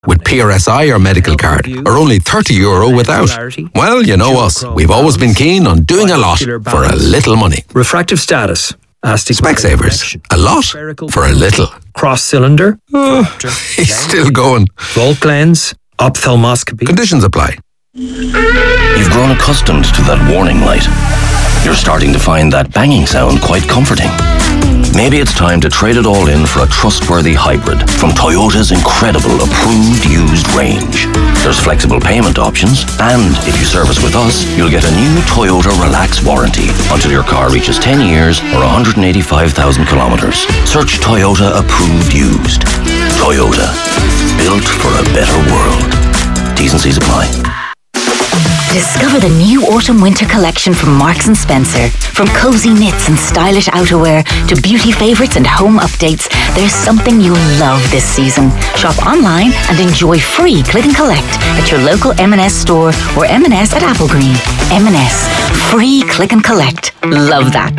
with PRSI or medical card, or only €30 without. Well, you know us. We've always been keen on doing a lot for a little money. Refractive status. Specsavers. A lot for a little. Cross cylinder. He's still going. Volt lens. Ophthalmoscopy. Conditions apply. You've grown accustomed to that warning light. You're starting to find that banging sound quite comforting. Maybe it's time to trade it all in for a trustworthy hybrid from Toyota's incredible approved used range. There's flexible payment options, and if you service with us, you'll get a new Toyota Relax warranty until your car reaches 10 years or 185,000 kilometers. Search Toyota approved used. Toyota, built for a better world. T's and C's apply. Discover the new autumn-winter collection from Marks & Spencer. From cozy knits and stylish outerwear to beauty favourites and home updates, there's something you'll love this season. Shop online and enjoy free click and collect at your local M&S store or M&S at Applegreen. M&S. Free click and collect. Love that.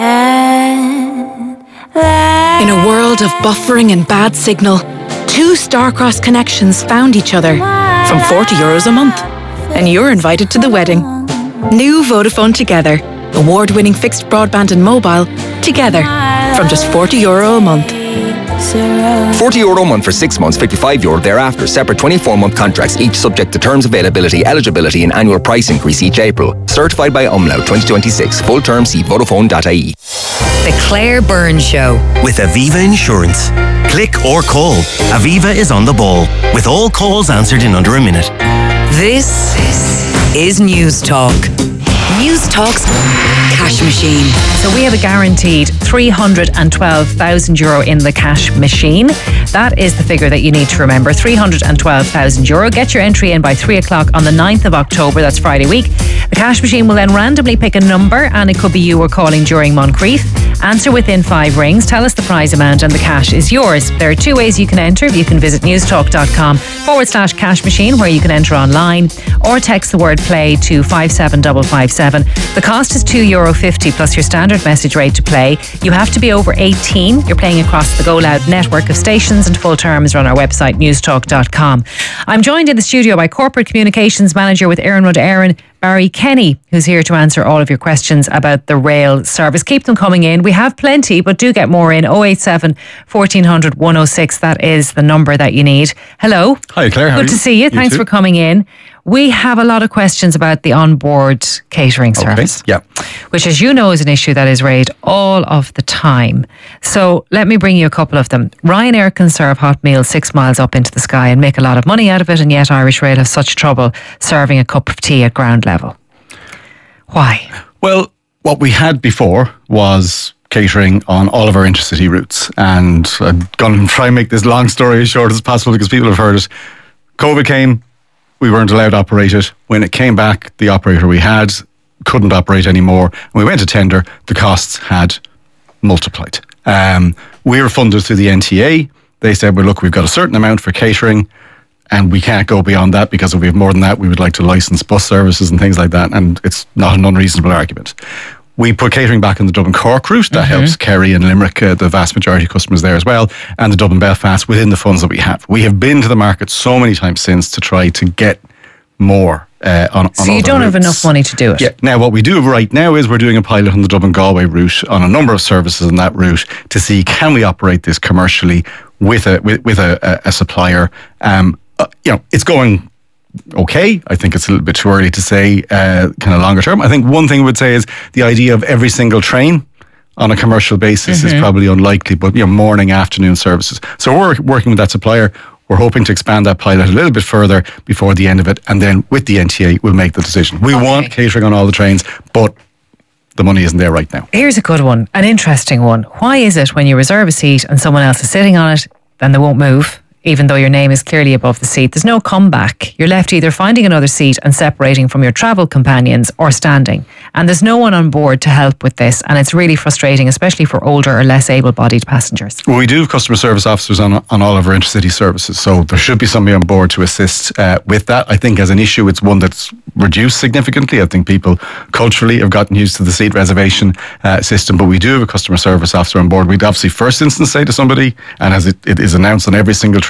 In a world of buffering and bad signal, two Starcross connections found each other from €40 a month. And you're invited to the wedding. New Vodafone Together. Award-winning fixed broadband and mobile together from just €40 a month. €40 a month for 6 months, €55 thereafter. Separate 24-month contracts, each subject to terms, availability, eligibility and annual price increase each April. Certified by Umlaut 2026. Full term, see Vodafone.ie. The Claire Byrne Show. With Aviva Insurance. Click or call. Aviva is on the ball, with all calls answered in under a minute. This is News Talk. News Talk's cash machine. So we have a guaranteed €312,000 in the cash machine. That is the figure that you need to remember. €312,000. Get your entry in by 3 o'clock on the 9th of October. That's Friday week. The cash machine will then randomly pick a number, and it could be you or calling during Moncrief. Answer within 5 rings. Tell us the prize amount and the cash is yours. There are 2 ways you can enter. You can visit newstalk.com/cash machine, where you can enter online, or text the word play to 57557. The cost is €2.50 plus your standard message rate to play. You have to be over 18. You're playing across the Go Loud network of stations, and full terms are on our website newstalk.com. I'm joined in the studio by Corporate Communications Manager with Iarnród Éireann, Barry Kenny, who's here to answer all of your questions about the rail service. Keep them coming in. We have plenty, but do get more in. 087 1400 106. That is the number that you need. Hello. Hi, Claire. Good to see you. Thanks for coming in. We have a lot of questions about the onboard catering service. Yeah. Which, as you know, is an issue that is raised all of the time. So let me bring you a couple of them. Ryanair can serve hot meals 6 miles up into the sky and make a lot of money out of it, and yet Irish Rail have such trouble serving a cup of tea at ground level. Why? Well, what we had before was catering on all of our intercity routes, and I'm going to try and make this long story as short as possible because people have heard it. COVID came, we weren't allowed to operate it. When it came back, the operator we had couldn't operate anymore. When we went to tender, the costs had multiplied. We were funded through the NTA. They said, well, look, we've got a certain amount for catering and we can't go beyond that, because if we have more than that, we would like to license bus services and things like that. And it's not an unreasonable argument. We put catering back in the Dublin-Cork route. That helps Kerry and Limerick, the vast majority of customers there as well, and the Dublin-Belfast within the funds that we have. We have been to the market so many times since to try to get more on So you don't have enough money to do it? Yeah. Now, what we do right now is we're doing a pilot on the Dublin-Galway route on a number of services on that route to see, can we operate this commercially with a supplier. It's going okay. I think it's a little bit too early to say kind of longer term. I think one thing I would say is the idea of every single train on a commercial basis is probably unlikely, but morning, afternoon services. So we're working with that supplier. We're hoping to expand that pilot a little bit further before the end of it, and then with the NTA we'll make the decision. We want catering on all the trains, but the money isn't there right now. Here's a good one, an interesting one. Why is it when you reserve a seat and someone else is sitting on it, then they won't move, even though your name is clearly above the seat? There's no comeback. You're left either finding another seat and separating from your travel companions, or standing. And there's no one on board to help with this, and it's really frustrating, especially for older or less able-bodied passengers. Well, we do have customer service officers on all of our intercity services, so there should be somebody on board to assist with that. I think as an issue, it's one that's reduced significantly. I think people culturally have gotten used to the seat reservation system, but we do have a customer service officer on board. We'd obviously first instance say to somebody, and as it is announced on every single train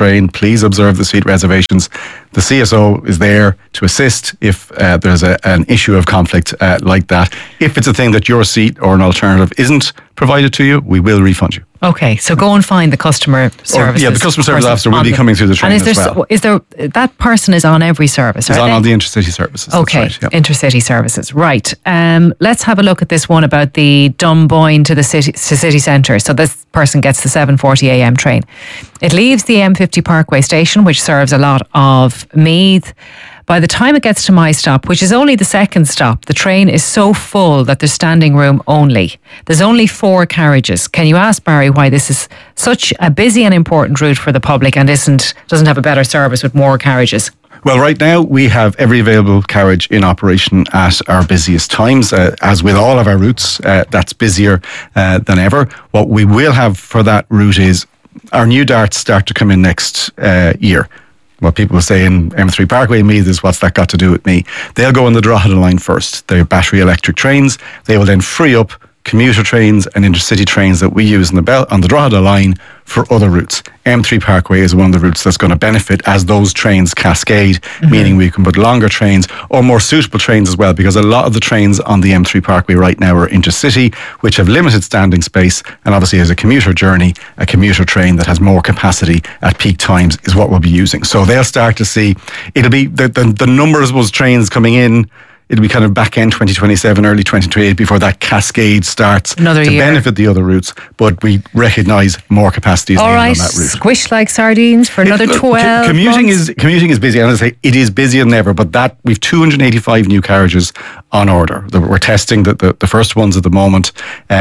train, please observe the seat reservations. The CSO is there to assist if there's an issue of conflict like that. If it's a thing that your seat or an alternative isn't provided to you, we will refund you. Okay, so go and find the customer services. The customer service officer will be coming through the train as well. Is there that person is on every service? He's on all the intercity services. Okay, that's right, intercity services. Right. Let's have a look at this one about the Dunboyne to the city centre. So this person gets the 7:40 a.m. train. It leaves the M50 Parkway station, which serves a lot of Meath. By the time it gets to my stop, which is only the second stop, the train is so full that there's standing room only. There's only 4 carriages. Can you ask Barry why this is such a busy and important route for the public and doesn't have a better service with more carriages? Well, right now we have every available carriage in operation at our busiest times. As with all of our routes, that's busier than ever. What we will have for that route is our new darts start to come in next year. What people say in M3 Parkway, Meath, is what's that got to do with me? They'll go on the Drogheda line first. They're battery electric trains. They will then free up commuter trains and intercity trains that we use on the Drogheda line for other routes. M3 Parkway is one of the routes that's going to benefit as those trains cascade, meaning we can put longer trains or more suitable trains as well, because a lot of the trains on the M3 Parkway right now are intercity, which have limited standing space, and obviously as a commuter journey, a commuter train that has more capacity at peak times is what we'll be using. So they'll start to see, it'll be the numbers of those trains coming in. It'll be kind of back end 2027, early 2028 before that cascade starts to benefit the other routes. But we recognise more capacity is needed on that route. Squish like sardines for another 12 commuting months. Commuting is busy. And as I say, it is busier than ever. But we've 285 new carriages on order. We're testing the first ones at the moment.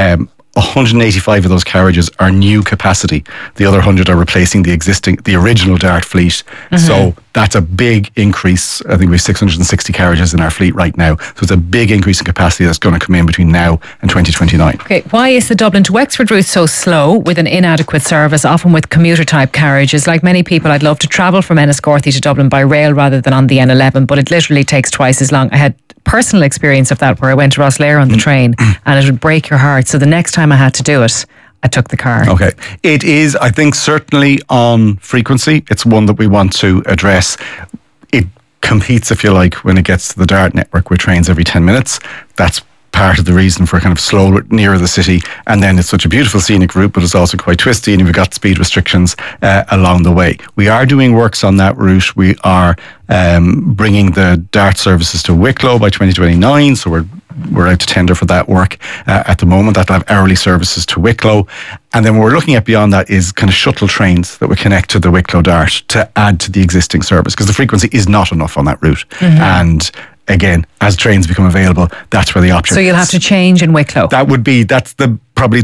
185 of those carriages are new capacity. The other 100 are replacing the original Dart fleet. So that's a big increase. I think we have 660 carriages in our fleet right now. So it's a big increase in capacity that's going to come in between now and 2029. Okay, why is the Dublin to Wexford route so slow with an inadequate service, often with commuter type carriages? Like many people, I'd love to travel from Enniscorthy to Dublin by rail rather than on the N11, but it literally takes twice as long. I had personal experience of that where I went to Rosslare on the train and it would break your heart. So the next time I had to do it, I took the car. Okay. It is, I think, certainly on frequency. It's one that we want to address. It competes, if you like, when it gets to the Dart network with trains every 10 minutes. That's part of the reason for kind of slow nearer the city. And then it's such a beautiful scenic route, but it's also quite twisty and we've got speed restrictions along the way. We are doing works on that route. We are bringing the Dart services to Wicklow by 2029. So we're out to tender for that work at the moment. That'll have hourly services to Wicklow. And then what we're looking at beyond that is kind of shuttle trains that would connect to the Wicklow Dart to add to the existing service, because the frequency is not enough on that route. And again, as trains become available, that's where the option is. So you'll have to change in Wicklow. That's probably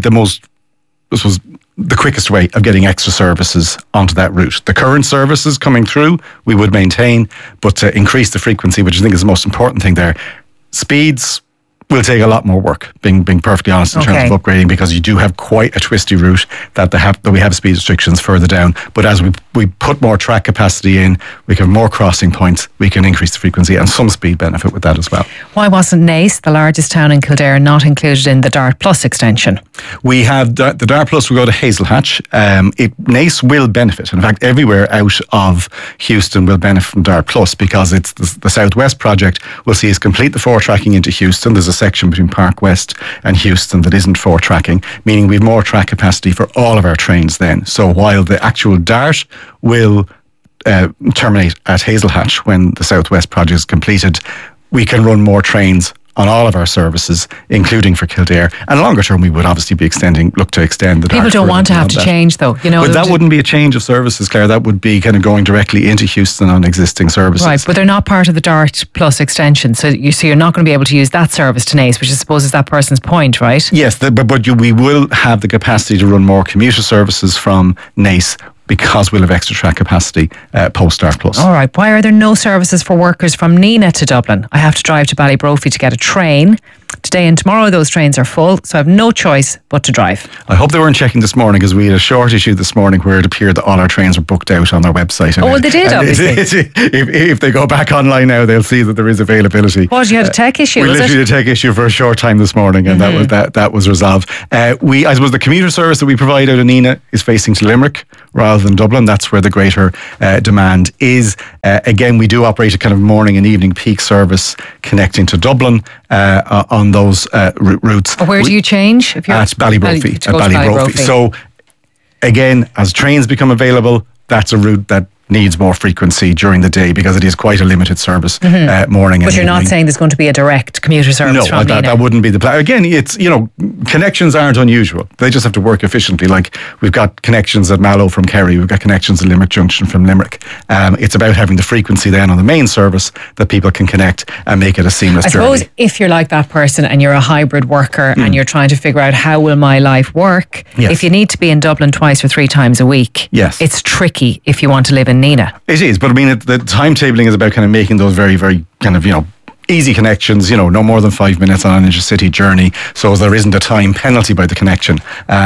the quickest way of getting extra services onto that route. The current services coming through, we would maintain, but to increase the frequency, which I think is the most important thing there, speeds will take a lot more work, being perfectly honest in terms of upgrading, because you do have quite a twisty route that we have speed restrictions further down. But as we put more track capacity in, we can have more crossing points, we can increase the frequency and some speed benefit with that as well. Why wasn't Naas, the largest town in Kildare, not included in the Dart Plus extension? We have the Dart Plus will go to Hazelhatch. Naas will benefit. In fact, everywhere out of Houston will benefit from Dart Plus, because it's the Southwest project will see us complete the 4-tracking into Houston. There's a section between Park West and Houston that isn't 4-tracking, meaning we have more track capacity for all of our trains then. So while the actual Dart will terminate at Hazelhatch when the Southwest project is completed, we can run more trains on all of our services, including for Kildare. And longer term, we would obviously be look to extend the Dart. People don't want to have to change, though. But that wouldn't be a change of services, Claire. That would be kind of going directly into Houston on existing services. Right, but they're not part of the Dart Plus extension. So you're not going to be able to use that service to Naas, which I suppose is that person's point, right? Yes, we will have the capacity to run more commuter services from Naas, because we'll have extra track capacity post Dart Plus. All right. Why are there no services for workers from Nenagh to Dublin? I have to drive to Ballybrophy to get a train. Today and tomorrow those trains are full, so I have no choice but to drive. I hope they weren't checking this morning, because we had a short issue this morning where it appeared that all our trains were booked out on their website. Oh, well, they did, obviously. If they go back online now, they'll see that there is availability. What, you had a tech issue, We literally had a tech issue for a short time this morning, and that was resolved. I suppose the commuter service that we provide out of Nenagh is facing to Limerick, rather than Dublin. That's where the greater demand is. Again, we do operate a kind of morning and evening peak service connecting to Dublin on those routes. Where do you change? If you're at Ballybrophy. So again, as trains become available, that's a route that needs more frequency during the day because it is quite a limited service morning and But you're evening. not saying there's going to be a direct commuter service from Nenagh? That wouldn't be the plan. Again, it's, connections aren't unusual. They just have to work efficiently. Like, we've got connections at Mallow from Kerry, we've got connections at Limerick Junction from Limerick. It's about having the frequency then on the main service that people can connect and make it a seamless journey. I suppose if you're like that person and you're a hybrid worker and you're trying to figure out how will my life work, if you need to be in Dublin twice or 3 times a week, it's tricky if you want to live in Nenagh. It is, but I mean, the timetabling is about kind of making those very, very kind of, easy connections, no more than 5 minutes on an intercity journey, so there isn't a time penalty by the connection,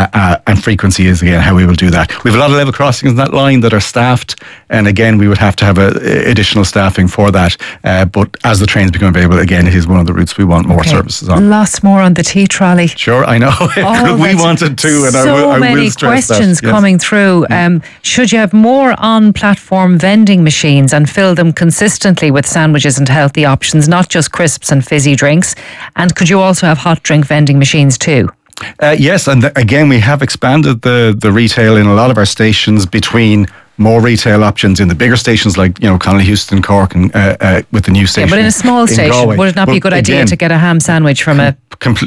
and frequency is again how we will do that. We have a lot of level crossings in that line that are staffed, and again we would have to have additional staffing for that, but as the trains become available, again it is one of the routes we want more services on. Lots more on the tea trolley. Sure, I know. We wanted to, and I will stress that. So many questions coming through. Should you have more on-platform vending machines and fill them consistently with sandwiches and healthy options, not just crisps and fizzy drinks? And could you also have hot drink vending machines too? Yes, and again we have expanded the retail in a lot of our stations between more retail options in the bigger stations like Connolly, Houston, Cork, and with the new station. Yeah, but in a small station, Galway. would it not be a good idea to get a ham sandwich from a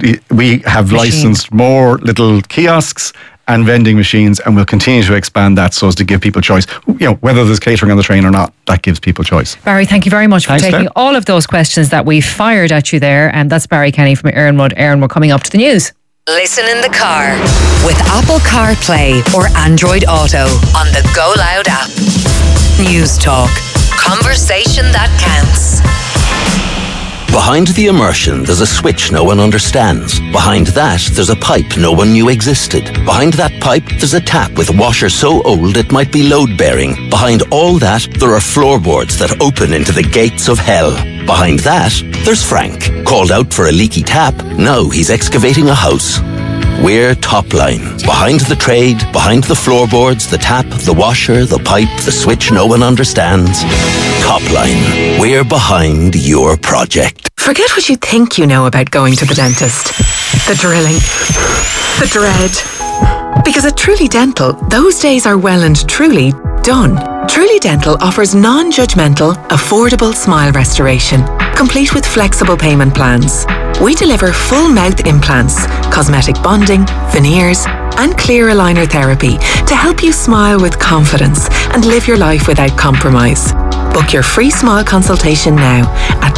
we have licensed more little kiosks and vending machines, and we'll continue to expand that so as to give people choice. Whether there's catering on the train or not, that gives people choice. Barry, thank you very much for taking all of those questions that we fired at you there. And that's Barry Kenny from Ironwood. Aaron, we're coming up to the news. Listen in the car with Apple CarPlay or Android Auto on the Go Loud app. News Talk. Conversation that counts. Behind the immersion, there's a switch no one understands. Behind that, there's a pipe no one knew existed. Behind that pipe, there's a tap with a washer so old it might be load-bearing. Behind all that, there are floorboards that open into the gates of hell. Behind that, there's Frank, called out for a leaky tap. Now he's excavating a house. We're Topline. Behind the trade, behind the floorboards, the tap, the washer, the pipe, the switch no one understands. Topline. We're behind your project. Forget what you think you know about going to the dentist. The drilling. The dread. Because at Truly Dental, those days are well and truly done. Truly Dental offers non-judgmental, affordable smile restoration, complete with flexible payment plans. We deliver full mouth implants, cosmetic bonding, veneers, and clear aligner therapy to help you smile with confidence and live your life without compromise. Book your free smile consultation now at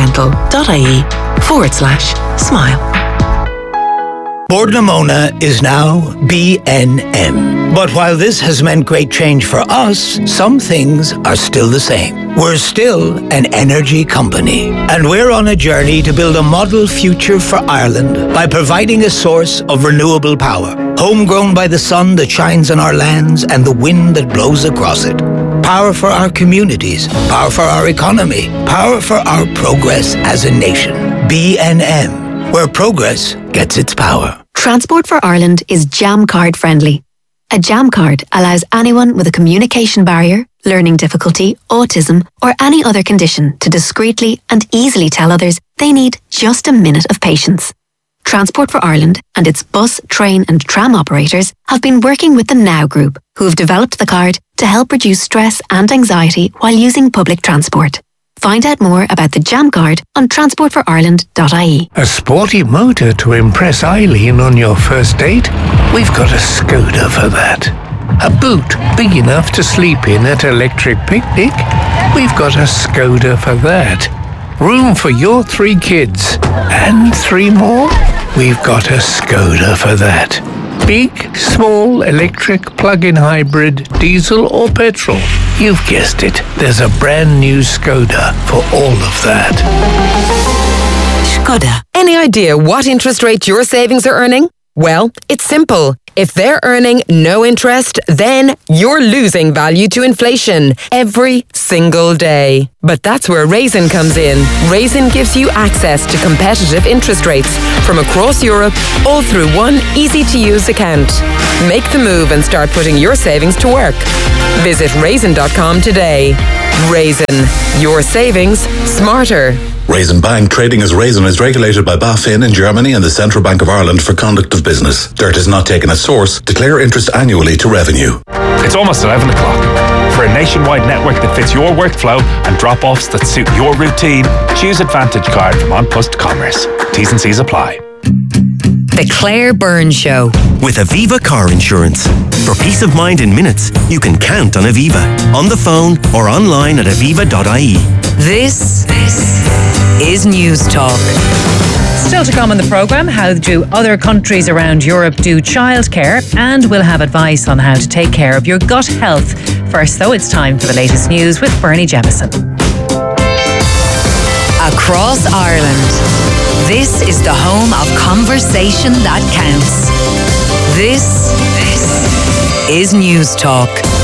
trulydental.ie/smile. Bord na Móna is now BNM. But while this has meant great change for us, some things are still the same. We're still an energy company. And we're on a journey to build a model future for Ireland by providing a source of renewable power, homegrown by the sun that shines on our lands and the wind that blows across it. Power for our communities, power for our economy, power for our progress as a nation. BNM, where progress gets its power. Transport for Ireland is Jam Card friendly. A Jam Card allows anyone with a communication barrier, learning difficulty, autism, or any other condition to discreetly and easily tell others they need just a minute of patience. Transport for Ireland and its bus, train and tram operators have been working with the Now Group, who have developed the card to help reduce stress and anxiety while using public transport. Find out more about the Jam Card on transportforireland.ie. A sporty motor to impress Eileen on your first date? We've got a Skoda for that. A boot big enough to sleep in at Electric Picnic? We've got a Skoda for that. Room for your 3 kids and 3 more? We've got a Skoda for that. Big, small, electric, plug-in hybrid, diesel or petrol. You've guessed it. There's a brand new Skoda for all of that. Skoda. Any idea what interest rate your savings are earning? Well, it's simple. If they're earning no interest, then you're losing value to inflation every single day. But that's where Raisin comes in. Raisin gives you access to competitive interest rates from across Europe, all through one easy-to-use account. Make the move and start putting your savings to work. Visit raisin.com today. Raisin, your savings smarter. Raisin Bank, trading as Raisin, is regulated by BaFin in Germany and the Central Bank of Ireland for conduct of business. Dirt is not taken as source. Declare interest annually to revenue. It's almost 11 o'clock. For a nationwide network that fits your workflow and drop-offs that suit your routine, choose Advantage Card from An Post Commerce. T's and C's apply. The Claire Byrne Show. With Aviva Car Insurance. For peace of mind in minutes, you can count on Aviva. On the phone or online at aviva.ie. This is News Talk. Still to come on the programme, how do other countries around Europe do childcare? And we'll have advice on how to take care of your gut health. First though, it's time for the latest news with Bernie Jemison. Across Ireland, this is the home of conversation that counts. This is News Talk.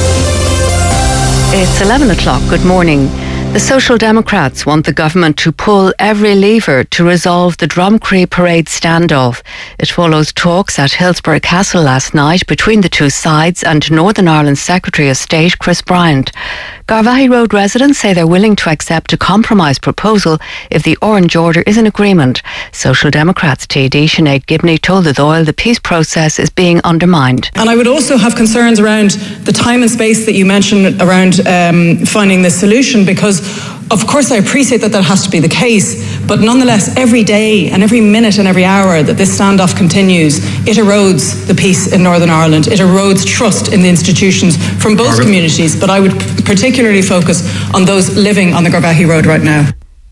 It's 11 o'clock. Good morning. The Social Democrats want the government to pull every lever to resolve the Drumcree Parade standoff. It follows talks at Hillsborough Castle last night between the two sides and Northern Ireland Secretary of State Chris Bryant. Garvaghey Road residents say they're willing to accept a compromise proposal if the Orange Order is in agreement. Social Democrats TD Sinead Gibney told the Dáil the peace process is being undermined. And I would also have concerns around the time and space that you mentioned around finding this solution, because of course I appreciate that has to be the case, but nonetheless every day and every minute and every hour that this standoff continues, it erodes the peace in Northern Ireland. It erodes trust in the institutions from both communities, but I would particularly focus on those living on the Garvaghey Road right now.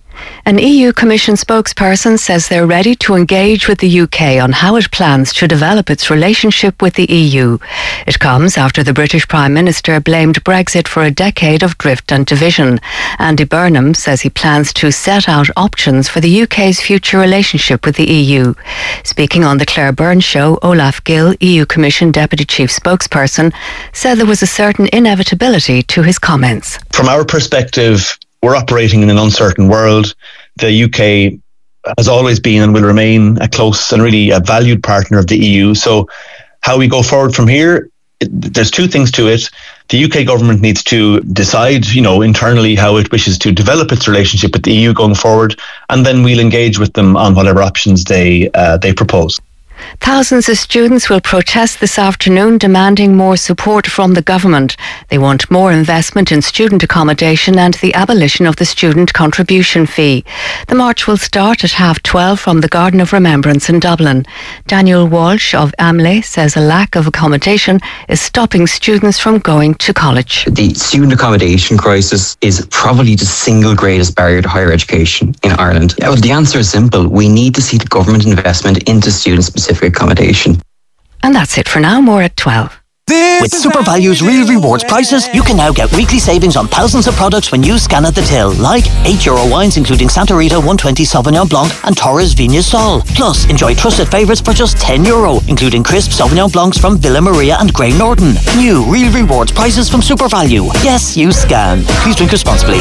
An EU Commission spokesperson says they're ready to engage with the UK on how it plans to develop its relationship with the EU. It comes after the British Prime Minister blamed Brexit for a decade of drift and division. Andy Burnham says he plans to set out options for the UK's future relationship with the EU. Speaking on the Claire Byrne Show, Olaf Gill, EU Commission Deputy Chief Spokesperson, said there was a certain inevitability to his comments. From our perspective, we're operating in an uncertain world. The UK has always been and will remain a close and really a valued partner of the EU. So how we go forward from here, there's two things to it. The UK government needs to decide, internally how it wishes to develop its relationship with the EU going forward, and then we'll engage with them on whatever options they propose. Thousands of students will protest this afternoon demanding more support from the government. They want more investment in student accommodation and the abolition of the student contribution fee. The march will start at 12:30 from the Garden of Remembrance in Dublin. Daniel Walsh of AMLE says a lack of accommodation is stopping students from going to college. The student accommodation crisis is probably the single greatest barrier to higher education in Ireland. Well, the answer is simple. We need to see the government investment into student-specific accommodation. And that's it for now. More at 12. With SuperValue's real rewards prices, you can now get weekly savings on thousands of products when you scan at the till, like €8 wines including Santa Rita 120 Sauvignon Blanc and Torres Vigna Sol. Plus, enjoy trusted favourites for just €10, including crisp Sauvignon Blancs from Villa Maria and Grey Norton. New real rewards prices from SuperValu. Yes, you scan. Please drink responsibly.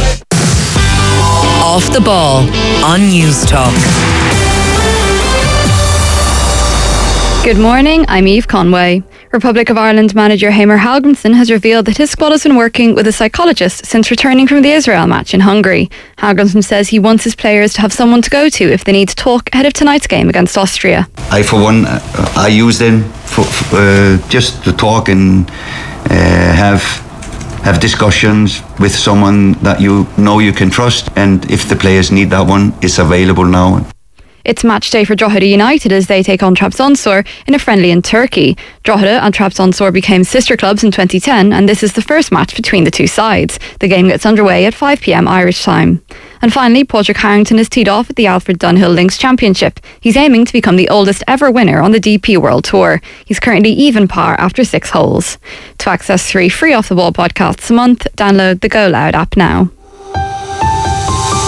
Off the Ball on News Talk. Good morning, I'm Eve Conway. Republic of Ireland manager Heimir Hallgrímsson has revealed that his squad has been working with a psychologist since returning from the Israel match in Hungary. Hallgrímsson says he wants his players to have someone to go to if they need to talk ahead of tonight's game against Austria. For one, I use them for just to talk and have discussions with someone that you can trust, and if the players need that one, it's available now. It's match day for Drogheda United as they take on Trabzonspor in a friendly in Turkey. Drogheda and Trabzonspor became sister clubs in 2010, and this is the first match between the two sides. The game gets underway at 5 p.m. Irish time. And finally, Padraig Harrington is teed off at the Alfred Dunhill Links Championship. He's aiming to become the oldest ever winner on the DP World Tour. He's currently even par after 6 holes. To access 3 free Off the Ball podcasts a month, download the Go Loud app now.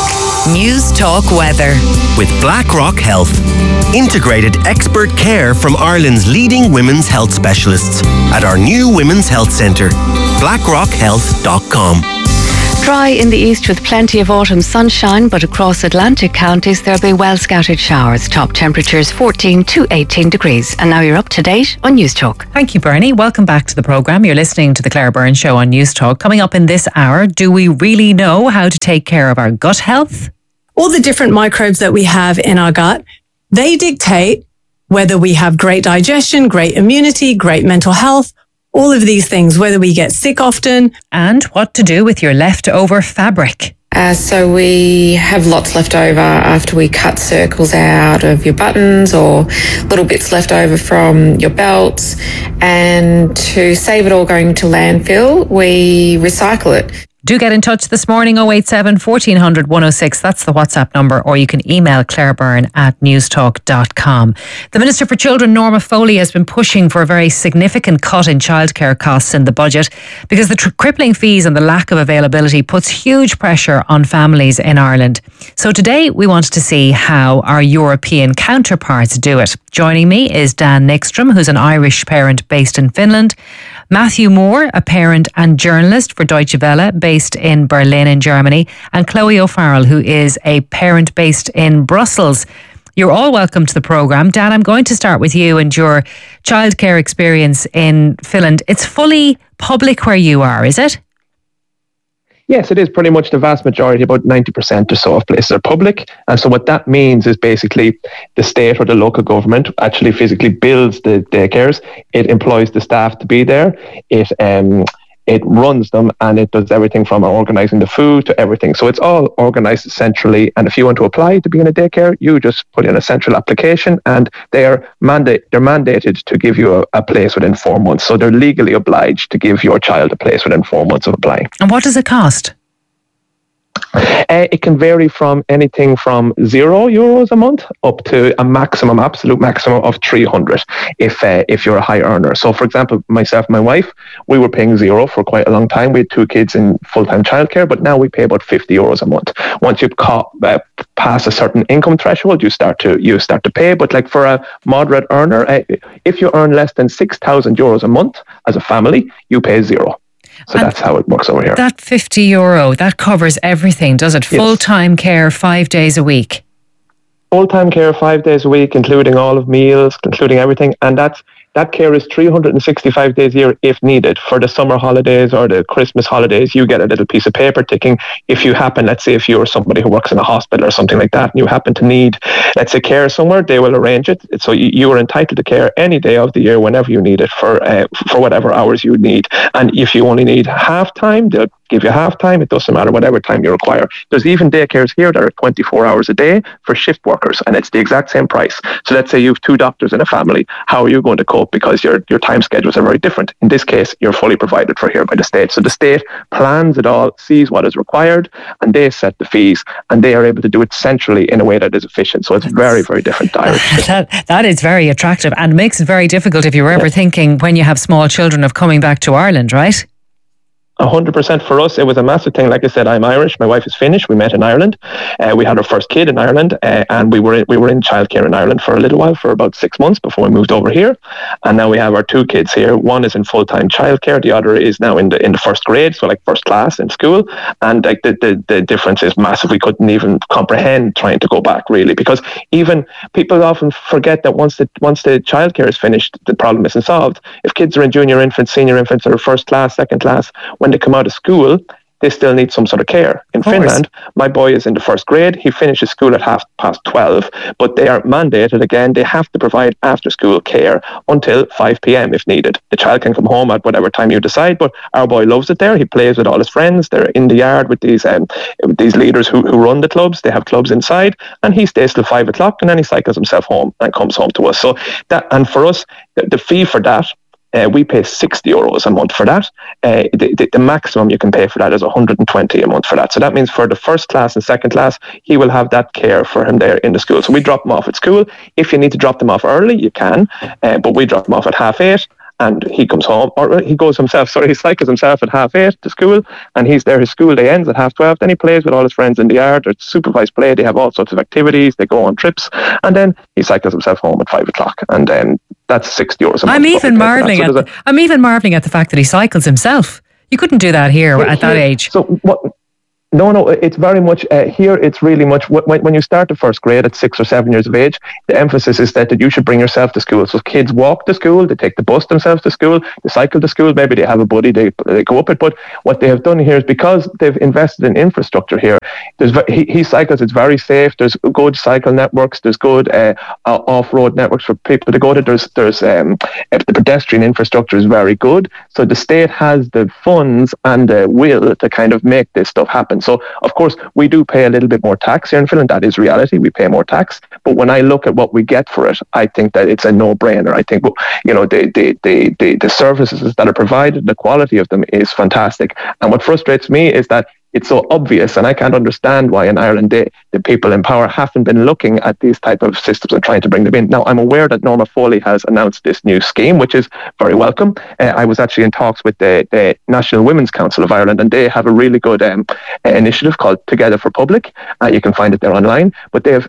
News Talk Weather. With BlackRock Health. Integrated expert care from Ireland's leading women's health specialists at our new Women's Health Centre, blackrockhealth.com. Dry in the east with plenty of autumn sunshine, but across Atlantic counties there'll be well scattered showers. Top temperatures 14 to 18 degrees. And now you're up to date on News Talk. Thank you, Bernie. Welcome back to the programme. You're listening to the Claire Byrne Show on News Talk. Coming up in this hour, do we really know how to take care of our gut health? All the different microbes that we have in our gut, they dictate whether we have great digestion, great immunity, great mental health, all of these things, whether we get sick often. And what to do with your leftover fabric. So we have lots left over after we cut circles out of your buttons or little bits left over from your belts. And to save it all going to landfill, we recycle it. Do get in touch this morning, 087 1400 106. That's the WhatsApp number, or you can email clairebyrne@newstalk.com. The Minister for Children, Norma Foley, has been pushing for a very significant cut in childcare costs in the budget because the crippling fees and the lack of availability puts huge pressure on families in Ireland. So today we wanted to see how our European counterparts do it. Joining me is Dan Nickstrom, who's an Irish parent based in Finland. Matthew Moore, a parent and journalist for Deutsche Welle, based in Berlin in Germany, and Chloe O'Farrell, who is a parent based in Brussels. You're all welcome to the programme. Dan, I'm going to start with you and your childcare experience in Finland. It's fully public where you are, is it? Yes, it is. Pretty much the vast majority, about 90% or so of places are public. And so what that means is basically the state or the local government actually physically builds the daycares. It employs the staff to be there. It runs them, and it does everything from organising the food to everything. So it's all organised centrally. And if you want to apply to be in a daycare, you just put in a central application, and they're mandated to give you a place within 4 months. So they're legally obliged to give your child a place within 4 months of applying. And what does it cost? It can vary from anything from €0 a month up to absolute maximum of 300 if you're a high earner. So, for example, myself and my wife, we were paying €0 for quite a long time. We had 2 kids in full-time childcare, but now we pay about €50 a month. Once you pass a certain income threshold, you start to pay. But like for a moderate earner, if you earn less than €6,000 a month as a family, you pay 0. So that's how it works over here. That €50, that covers everything, does it? Yes. Full-time care, 5 days a week. Full-time care, 5 days a week, including all of meals, including everything. And that care is 365 days a year if needed. For the summer holidays or the Christmas holidays, you get a little piece of paper ticking. If you happen, let's say if you're somebody who works in a hospital or something like that, and you happen to need, let's say, care somewhere, they will arrange it. So you are entitled to care any day of the year whenever you need it for whatever hours you need. And if you only need half time, they'll give you half time. It doesn't matter, whatever time you require. There's even daycares here that are 24 hours a day for shift workers, and it's the exact same price. So let's say you have 2 doctors in a family. How are you going to cope? Because your time schedules are very different. In this case, you're fully provided for here by the state. So the state plans it all, sees what is required, and they set the fees, and they are able to do it centrally in a way that is efficient. So it's very, very different to Irish. That is very attractive and makes it very difficult if you're ever thinking when you have small children of coming back to Ireland, right? 100% for us. It was a massive thing. Like I said, I'm Irish. My wife is Finnish. We met in Ireland. We had our first kid in Ireland, and we were in childcare in Ireland for a little while, for about 6 months before we moved over here. And now we have our 2 kids here. One is in full-time childcare. The other is now in the first grade, so like first class in school. And like the difference is massive. We couldn't even comprehend trying to go back, really, because even people often forget that once the childcare is finished, the problem isn't solved. If kids are in junior infants, senior infants, or first class, second class, when they come out of school, they still need some sort of care. In Finland, my boy is in the first grade. He finishes school at 12:30, but they are mandated again. They have to provide after-school care until 5 p.m. if needed. The child can come home at whatever time you decide, but our boy loves it there. He plays with all his friends. They're in the yard with these leaders who run the clubs. They have clubs inside, and he stays till 5 o'clock, and then he cycles himself home and comes home to us. So that, and for us, the fee for that, we pay €60 a month for that. The maximum you can pay for that is 120 a month for that. So that means for the first class and second class, he will have that care for him there in the school. So we drop them off at school. If you need to drop them off early, you can, but we drop them off at 8:30. and he comes home, or he goes himself, he cycles himself at 8:30 to school, and he's there, his school day ends at 12:30, then he plays with all his friends in the yard. There's supervised play, they have all sorts of activities, they go on trips, and then he cycles himself home at 5 o'clock, and that's €60 a month. I'm even marvelling at the fact that he cycles himself. You couldn't do that here at that age. So what? No, it's very much here. It's really much when you start the first grade at 6 or 7 years of age, the emphasis is that you should bring yourself to school. So kids walk to school, they take the bus themselves to school, they cycle to school, maybe they have a buddy, they go up it. But what they have done here is, because they've invested in infrastructure here, he cycles, it's very safe, there's good cycle networks, there's good off-road networks for people to go to, there's the pedestrian infrastructure is very good. So the state has the funds and the will to kind of make this stuff happen. So, of course, we do pay a little bit more tax here in Finland. That is reality. We pay more tax. But when I look at what we get for it, I think that it's a no-brainer. I think, the services that are provided, the quality of them is fantastic. And what frustrates me is that it's so obvious, and I can't understand why in Ireland the people in power haven't been looking at these type of systems and trying to bring them in. Now, I'm aware that Norma Foley has announced this new scheme, which is very welcome. I was actually in talks with the National Women's Council of Ireland, and they have a really good initiative called Together for Public. You can find it there online, but they have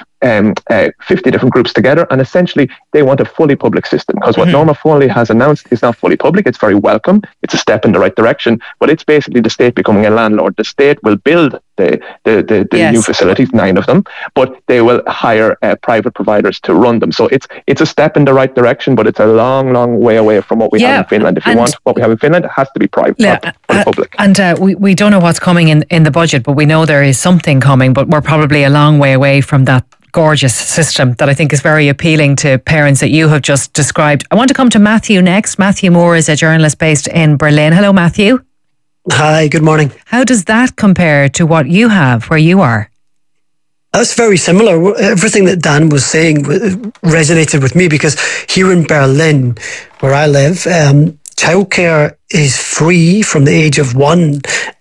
50 different groups together, and essentially they want a fully public system, because what Norma Foley has announced is not fully public. It's very welcome, it's a step in the right direction, but it's basically the state becoming a landlord. The state will build the new facilities, 9 of them, but they will hire private providers to run them. So it's a step in the right direction, but it's a long way away from what we have in Finland. If you want what we have in Finland, it has to be private, not public. And we don't know what's coming in the budget, but we know there is something coming, but we're probably a long way away from that gorgeous system that I think is very appealing to parents that you have just described. I want to come to Matthew next. Matthew Moore is a journalist based in Berlin. Hello, Matthew. Hi, good morning. How does that compare to what you have where you are? That's very similar. Everything that Dan was saying resonated with me, because here in Berlin, where I live, childcare is free from the age of 1,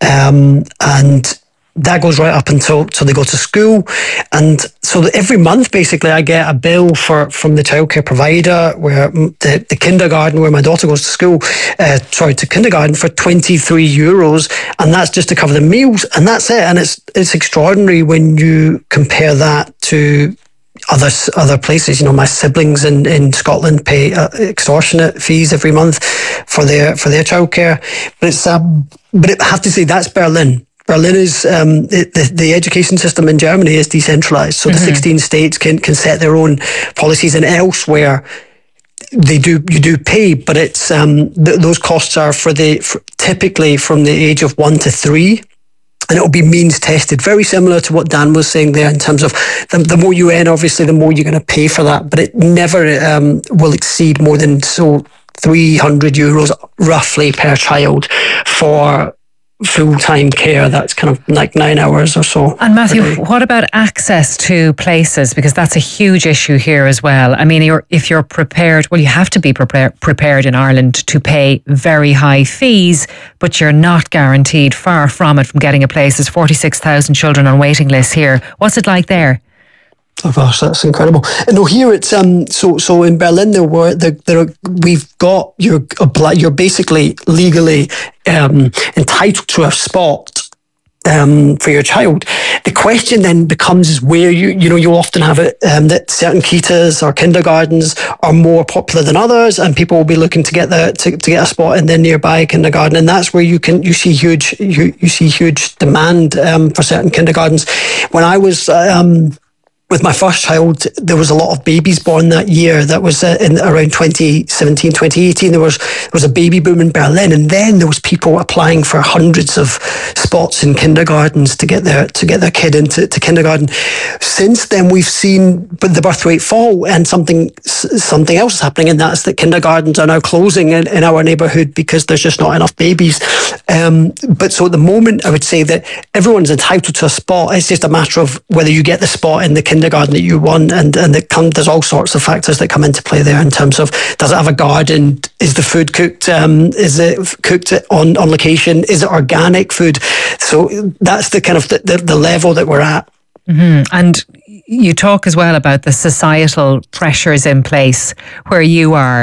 and that goes right up until they go to school. And so every month, basically, I get a bill from the childcare provider, where the kindergarten where my daughter goes to school, to kindergarten, for €23, and that's just to cover the meals, and that's it. And it's extraordinary when you compare that to other places. You know, my siblings in Scotland pay extortionate fees every month for their childcare. But I have to say, that's Berlin. Berlin is the education system in Germany is decentralized, so the 16 states can set their own policies, and elsewhere you do pay, but it's those costs are typically from the age of 1 to 3. And it will be means tested, very similar to what Dan was saying there, in terms of the more you earn, obviously, the more you're going to pay for that. But it never will exceed more than €300 roughly per child for full-time care. That's kind of like 9 hours or so. And Matthew, what about access to places? Because that's a huge issue here as well. I mean, if you're prepared, well, you have to be prepared in Ireland to pay very high fees, but you're not guaranteed, far from it, from getting a place. There's 46,000 children on waiting lists here. What's it like there? Oh gosh, that's incredible. No, here it's so in Berlin you're basically legally entitled to a spot for your child. The question then becomes is where you often have it that certain kitas or kindergartens are more popular than others, and people will be looking to get a spot in the nearby kindergarten, and that's where you see huge demand for certain kindergartens. When I was with my first child, there was a lot of babies born that year. That was in around 2017, 2018. There was a baby boom in Berlin, and then there was people applying for hundreds of spots in kindergartens to get their kid into kindergarten. Since then, we've seen the birth rate fall, and something else is happening, and that's that kindergartens are now closing in our neighbourhood because there's just not enough babies. But so at the moment, I would say that everyone's entitled to a spot. It's just a matter of whether you get the spot in the kindergarten that you want, and there's all sorts of factors that come into play there in terms of, does it have a garden? Is the food cooked? Is it cooked on location? Is it organic food? So that's the kind of the level that we're at. Mm-hmm. And you talk as well about the societal pressures in place where you are.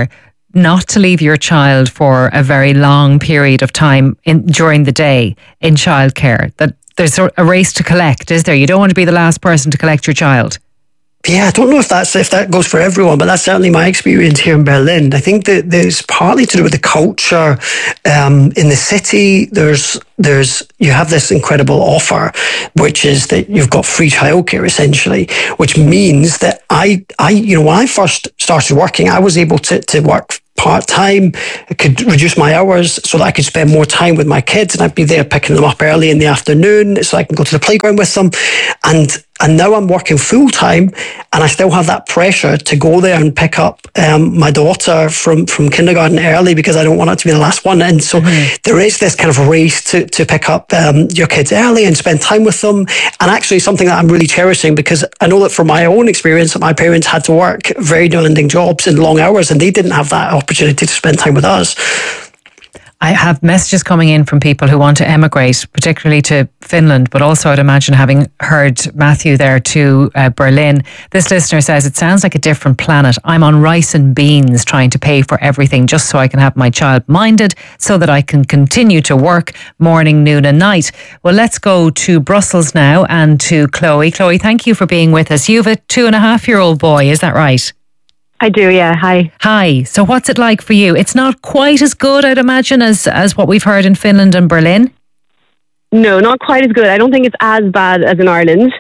not to leave your child for a very long period of time during the day in childcare? That there's a race to collect, is there? You don't want to be the last person to collect your child. Yeah, I don't know if that goes for everyone, but that's certainly my experience here in Berlin. I think that there's partly to do with the culture in the city. You have this incredible offer, which is that you've got free childcare essentially, which means that I when I first started working, I was able to work part-time. I could reduce my hours so that I could spend more time with my kids, and I'd be there picking them up early in the afternoon so I can go to the playground with them. And now I'm working full-time, and I still have that pressure to go there and pick up my daughter from kindergarten early because I don't want her to be the last one. And so there is this kind of race to pick up your kids early and spend time with them. And actually something that I'm really cherishing, because I know that from my own experience that my parents had to work very demanding jobs and long hours, and they didn't have that opportunity to spend time with us. I have messages coming in from people who want to emigrate, particularly to Finland, but also I'd imagine, having heard Matthew there, to Berlin. This listener says, it sounds like a different planet. I'm on rice and beans trying to pay for everything just so I can have my child minded so that I can continue to work morning, noon and night. Well, let's go to Brussels now and to Chloe. Chloe, thank you for being with us. You have a 2.5-year-old boy, is that right? I do, yeah. Hi. Hi. So what's it like for you? It's not quite as good, I'd imagine, as what we've heard in Finland and Berlin? No, not quite as good. I don't think it's as bad as in Ireland.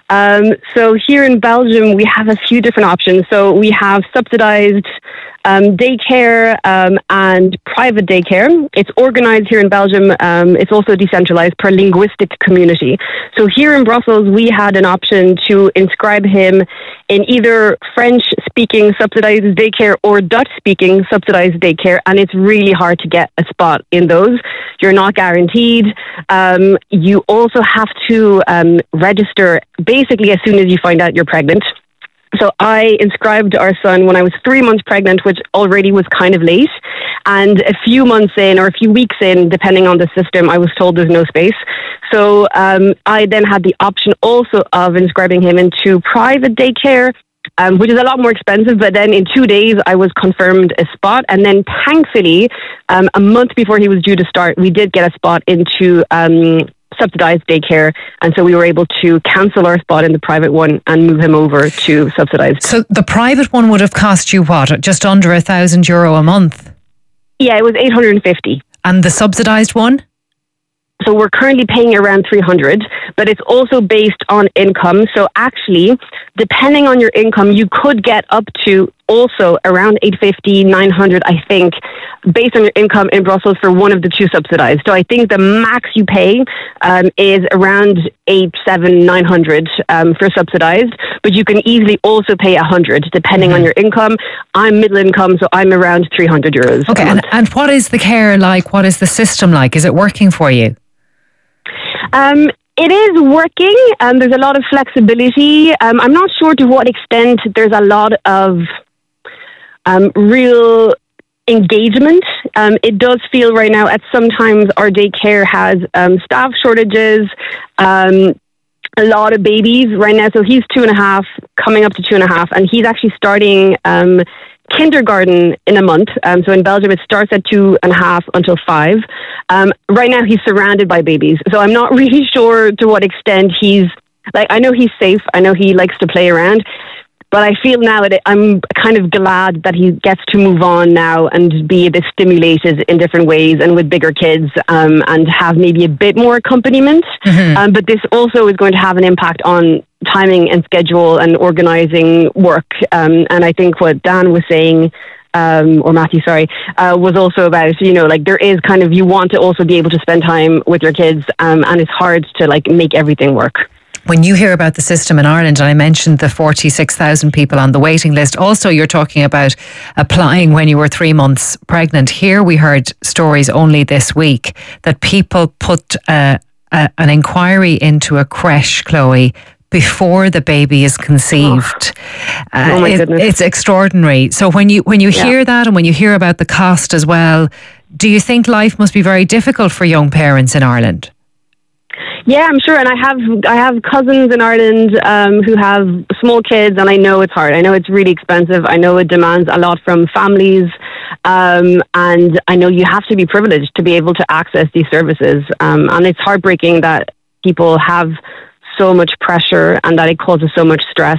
So here in Belgium, we have a few different options. So we have subsidised daycare and private daycare. It's organised here in Belgium. It's also decentralised per linguistic community. So here in Brussels, we had an option to inscribe him in either French-speaking subsidised daycare or Dutch-speaking subsidised daycare, and it's really hard to get a spot in those. You're not guaranteed. You also have to register basically as soon as you find out you're pregnant. So I inscribed our son when I was 3 months pregnant, which already was kind of late. And a few months in, or a few weeks in, depending on the system, I was told there's no space. So I then had the option also of inscribing him into private daycare, which is a lot more expensive. But then in 2 days, I was confirmed a spot. And then thankfully, a month before he was due to start, we did get a spot into subsidised daycare, and so we were able to cancel our spot in the private one and move him over to subsidised. So the private one would have cost you what, just under €1,000 a month? Yeah, it was 850. And the subsidised one? So we're currently paying around 300, but it's also based on income. So actually, depending on your income, you could get up to also around 850, 900, I think, based on your income in Brussels for one of the two subsidized. So I think the max you pay is around 800, 900 for subsidized, but you can easily also pay 100 depending on your income. I'm middle income, so I'm around 300 euros. Okay, and what is the care like? What is the system like? Is it working for you? It is working. There's a lot of flexibility. I'm not sure to what extent there's a lot of real engagement. It does feel right now at sometimes our daycare has staff shortages, a lot of babies right now. So he's 2.5, coming up to 2.5, and he's actually starting kindergarten in a month. So in Belgium, it starts at 2.5 until 5. Right now, he's surrounded by babies. So I'm not really sure to what extent he's, like, I know he's safe. I know he likes to play around. But I feel now that I'm kind of glad that he gets to move on now and be a bit stimulated in different ways and with bigger kids and have maybe a bit more accompaniment. Mm-hmm. But this also is going to have an impact on timing and schedule and organizing work. And I think what Dan was saying, or Matthew, sorry, was also about, you know, like there is kind of, you want to also be able to spend time with your kids and it's hard to like make everything work. When you hear about the system in Ireland, and I mentioned the 46,000 people on the waiting list, also you're talking about applying when you were 3 months pregnant. Here we heard stories only this week that people put an inquiry into a creche, Chloe, before the baby is conceived. Oh my goodness. It's extraordinary. So when you hear that, and when you hear about the cost as well, do you think life must be very difficult for young parents in Ireland? Yeah, I'm sure. And I have cousins in Ireland who have small kids, and I know it's hard. I know it's really expensive. I know it demands a lot from families. And I know you have to be privileged to be able to access these services. And it's heartbreaking that people have so much pressure and that it causes so much stress.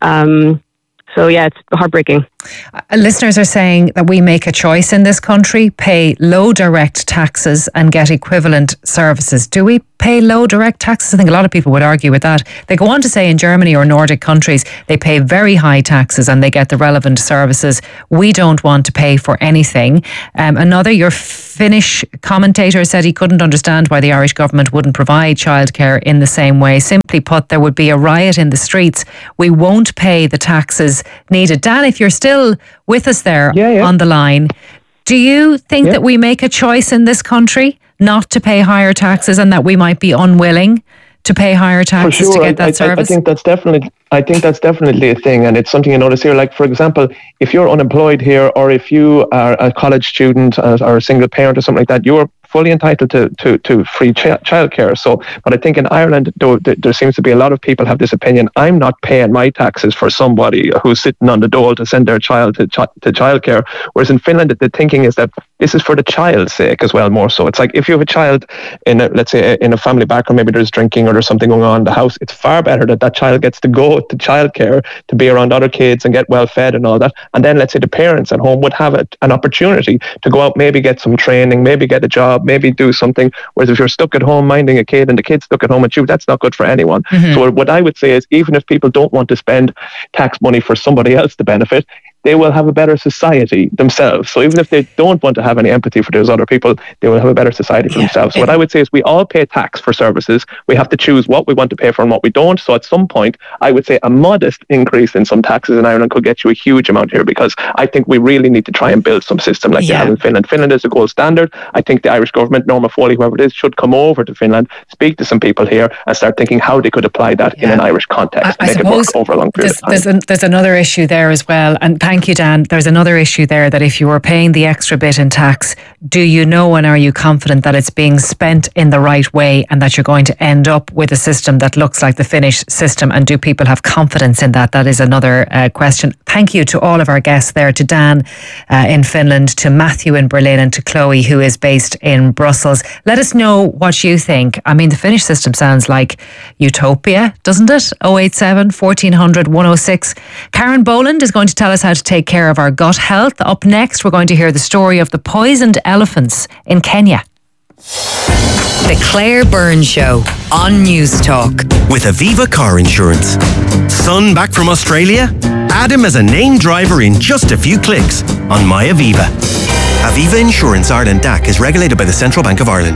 So yeah, it's heartbreaking. Listeners are saying that we make a choice in this country, pay low direct taxes and get equivalent services. Do we pay low direct taxes? I think a lot of people would argue with that. They go on to say in Germany or Nordic countries, they pay very high taxes and they get the relevant services. We don't want to pay for anything. Your Finnish commentator said he couldn't understand why the Irish government wouldn't provide childcare in the same way. Simply put, there would be a riot in the streets. We won't pay the taxes needed. Dan, if you're still with us there on the line, do you think that we make a choice in this country not to pay higher taxes and that we might be unwilling to pay higher taxes to get that service? I think that's definitely a thing, and it's something you notice here. Like, for example, if you're unemployed here, or if you are a college student or a single parent or something like that, you're fully entitled to free childcare. So, but I think in Ireland, though, there seems to be a lot of people have this opinion: I'm not paying my taxes for somebody who's sitting on the dole to send their child to childcare. Whereas in Finland, the thinking is that this is for the child's sake as well. More so, it's like if you have a child in let's say in a family background, maybe there's drinking or there's something going on in the house. It's far better that child gets to go to childcare to be around other kids and get well fed and all that. And then let's say the parents at home would have an opportunity to go out, maybe get some training, maybe get a job, maybe do something. Whereas if you're stuck at home minding a kid and the kid's stuck at home with you, that's not good for anyone. Mm-hmm. So what I would say is, even if people don't want to spend tax money for somebody else to benefit, they will have a better society themselves. So even if they don't want to have any empathy for those other people, they will have a better society for themselves. So what I would say is, we all pay tax for services. We have to choose what we want to pay for and what we don't. So at some point, I would say a modest increase in some taxes in Ireland could get you a huge amount here, because I think we really need to try and build some system like they have in Finland. Finland is a gold standard. I think the Irish government, Norma Foley, whoever it is, should come over to Finland, speak to some people here and start thinking how they could apply that in an Irish context and make it work over a long period of time. There's another issue there as well. And thank you, Dan. There's another issue there, that if you were paying the extra bit in tax, do you know and are you confident that it's being spent in the right way and that you're going to end up with a system that looks like the Finnish system? And do people have confidence in that? That is another question. Thank you to all of our guests there, to Dan in Finland, to Matthew in Berlin, and to Chloe, who is based in Brussels. Let us know what you think. I mean, the Finnish system sounds like utopia, doesn't it? 087 1400 106. Karen Boland is going to tell us how to take care of our gut health. Up next, we're going to hear the story of the poisoned elephants in Kenya. The Claire Byrne Show on News Talk. With Aviva Car Insurance. Son back from Australia? Add him as a named driver in just a few clicks on My Aviva. Aviva Insurance Ireland DAC is regulated by the Central Bank of Ireland.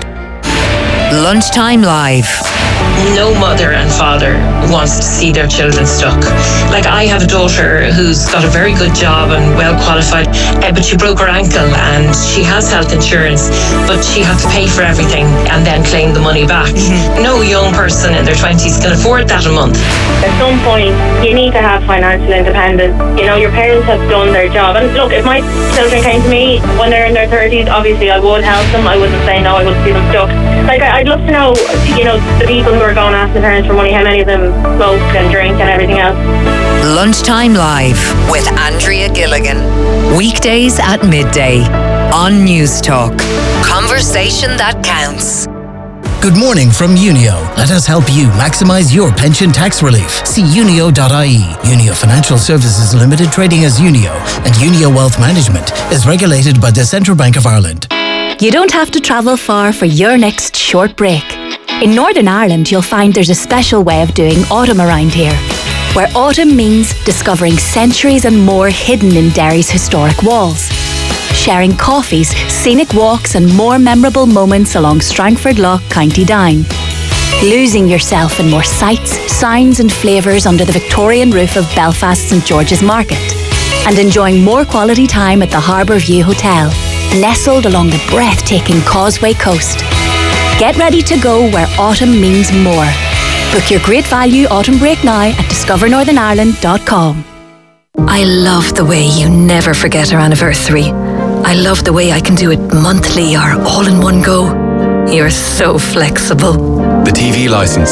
Lunchtime Live. No mother and father wants to see their children stuck. Like, I have a daughter who's got a very good job and well qualified, but she broke her ankle and she has health insurance, but she has to pay for everything and then claim the money back. Mm-hmm. No young person in their 20s can afford that a month. At some point, you need to have financial independence. You know, your parents have done their job. And look, if my children came to me when they're in their 30s, obviously I would help them. I wouldn't say no, I wouldn't see them stuck. Like, I'd love to know, you know, the people who are going to ask the parents for money, how many of them smoke and drink and everything else. Lunchtime Live with Andrea Gilligan. Weekdays at midday on News Talk. Conversation that counts. Good morning from Unio. Let us help you maximise your pension tax relief. See unio.ie. Unio Financial Services Limited, trading as Unio, and Unio Wealth Management is regulated by the Central Bank of Ireland. You don't have to travel far for your next short break. In Northern Ireland, you'll find there's a special way of doing autumn around here, where autumn means discovering centuries and more hidden in Derry's historic walls, sharing coffees, scenic walks and more memorable moments along Strangford Lough, County Down, losing yourself in more sights, sounds and flavours under the Victorian roof of Belfast St George's Market, and enjoying more quality time at the Harbour View Hotel, nestled along the breathtaking Causeway Coast. Get ready to go where autumn means more. Book your great value autumn break now at discovernorthernireland.com. I love the way you never forget our anniversary. I love the way I can do it monthly or all in one go. You're so flexible. The TV licence.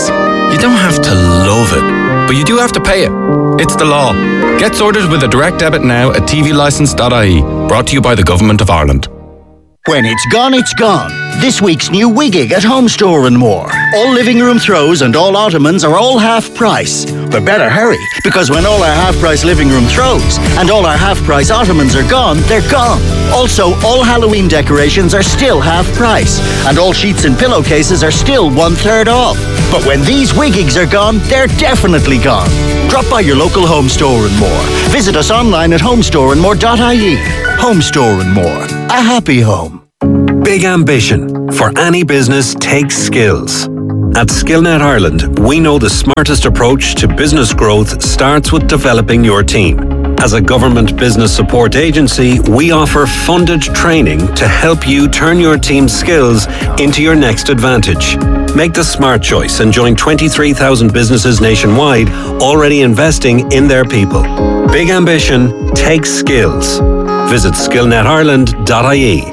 You don't have to love it, but you do have to pay it. It's the law. Get sorted with a direct debit now at tvlicence.ie. Brought to you by the Government of Ireland. When it's gone, it's gone. This week's new Wiggig at Home Store and More. All living room throws and all ottomans are all half price. But better hurry, because when all our half price living room throws and all our half price ottomans are gone, they're gone. Also, all Halloween decorations are still half price. And all sheets and pillowcases are still 1/3 off. But when these Wiggigs are gone, they're definitely gone. Drop by your local Home Store and More. Visit us online at homestoreandmore.ie. Home Store and More. A happy home. Big ambition for any business takes skills. At Skillnet Ireland, we know the smartest approach to business growth starts with developing your team. As a government business support agency, we offer funded training to help you turn your team's skills into your next advantage. Make the smart choice and join 23,000 businesses nationwide already investing in their people. Big ambition takes skills. Visit skillnetireland.ie.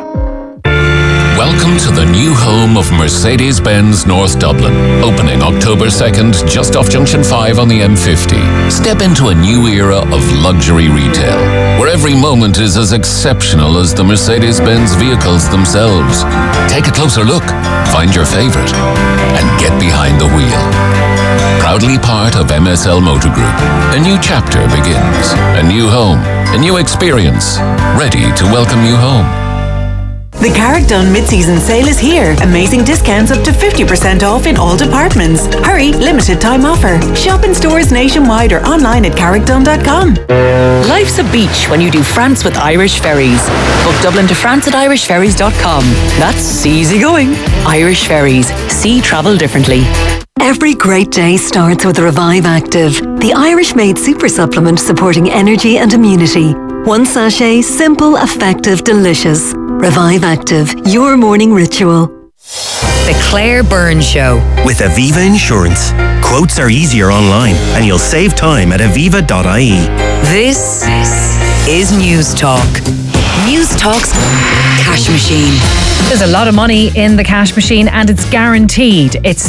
Welcome to the new home of Mercedes-Benz North Dublin. Opening October 2nd, just off Junction 5 on the M50. Step into a new era of luxury retail, where every moment is as exceptional as the Mercedes-Benz vehicles themselves. Take a closer look, find your favorite, and get behind the wheel. Proudly part of MSL Motor Group, a new chapter begins. A new home, a new experience, ready to welcome you home. The Carrickdon mid-season sale is here. Amazing discounts up to 50% off in all departments. Hurry, limited time offer. Shop in stores nationwide or online at carrickdon.com. Life's a beach when you do France with Irish Ferries. Book Dublin to France at irishferries.com. That's easy going. Irish Ferries. See travel differently. Every great day starts with Revive Active, the Irish-made super supplement supporting energy and immunity. One sachet, simple, effective, delicious. Revive Active, your morning ritual. The Claire Byrne Show. With Aviva Insurance. Quotes are easier online and you'll save time at aviva.ie. This is News Talk. News Talk's cash machine. There's a lot of money in the cash machine and it's guaranteed. It's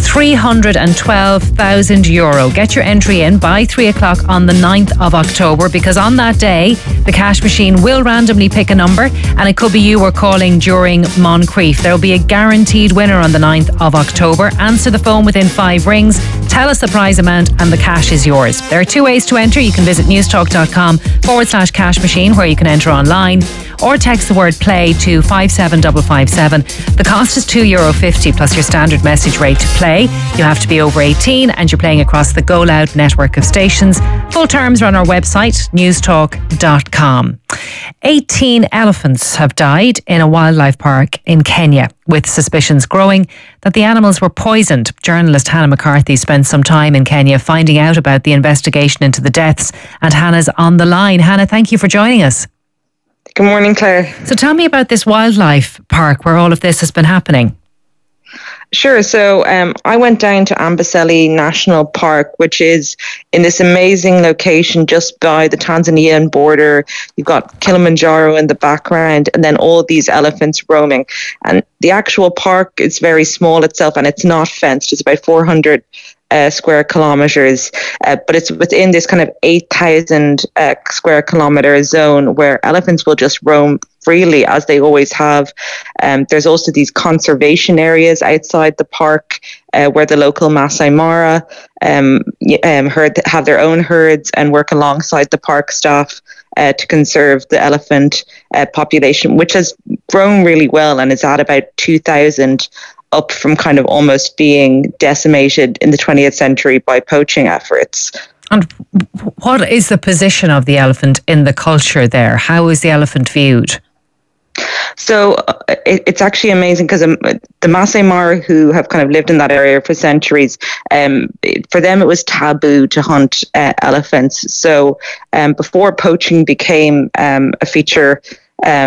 €312,000. Get your entry in by 3 o'clock on the 9th of October, because on that day, the cash machine will randomly pick a number and it could be you we're calling during Moncrief. There will be a guaranteed winner on the 9th of October. Answer the phone within 5 rings. Tell us the prize amount and the cash is yours. There are 2 ways to enter. You can visit newstalk.com/cash machine where you can enter online, or text the word play to 57557. The cost is €2.50 plus your standard message rate to play. You have to be over 18 and you're playing across the Go Loud network of stations. Full terms are on our website, newstalk.com. 18 elephants have died in a wildlife park in Kenya, with suspicions growing that the animals were poisoned. Journalist Hannah McCarthy spent some time in Kenya finding out about the investigation into the deaths, and Hannah's on the line. Hannah, thank you for joining us. Good morning, Claire. So tell me about this wildlife park where all of this has been happening. Sure. So I went down to Amboseli National Park, which is in this amazing location just by the Tanzanian border. You've got Kilimanjaro in the background and then all these elephants roaming. And the actual park is very small itself and it's not fenced. It's about 400 square kilometers, but it's within this kind of 8,000 square kilometer zone where elephants will just roam freely as they always have. There's also these conservation areas outside the park where the local Masai Mara have their own herds and work alongside the park staff to conserve the elephant population, which has grown really well and is at about 2,000, up from kind of almost being decimated in the 20th century by poaching efforts. And what is the position of the elephant in the culture there? How is the elephant viewed? So it's actually amazing because the Masai Mara, who have kind of lived in that area for centuries, for them it was taboo to hunt elephants. So before poaching became a feature